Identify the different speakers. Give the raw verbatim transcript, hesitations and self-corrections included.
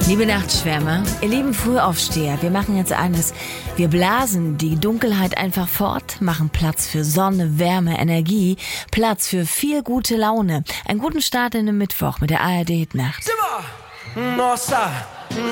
Speaker 1: Liebe Nachtschwärmer, ihr lieben Frühaufsteher, wir machen jetzt eines. Wir blasen die Dunkelheit einfach fort, machen Platz für Sonne, Wärme, Energie, Platz für viel gute Laune. Einen guten Start in den Mittwoch mit der A R D-Hitnacht.
Speaker 2: Nossa!